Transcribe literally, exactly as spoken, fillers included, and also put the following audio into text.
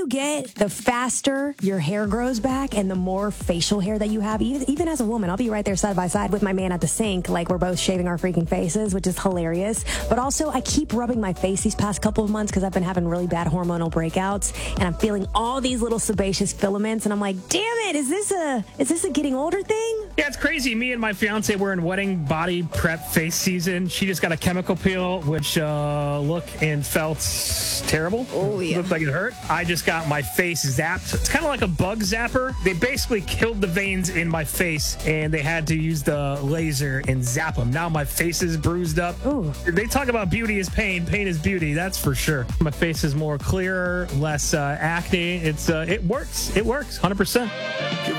you get, the faster your hair grows back and the more facial hair that you have. Even, even as a woman, I'll be right there side by side with my man at the sink, like we're both shaving our freaking faces, which is hilarious. But also, I keep rubbing my face these past couple of months because I've been having really bad hormonal breakouts, and I'm feeling all these little sebaceous filaments, and I'm like, damn it, is this a is this a getting older thing? Yeah, it's crazy. Me and my fiance were in wedding body prep face season. She just got a chemical peel, which uh, looked and felt terrible. Oh, yeah. Looked like it hurt. I just got my face zapped. It's kind of like a bug zapper. They basically killed the veins in my face, and they had to use the laser and zap them. Now my face is bruised up. Ooh. They talk about beauty is pain. Pain is beauty. That's for sure. My face is more clearer, less uh, acne. It's uh, it works. It works. one hundred percent.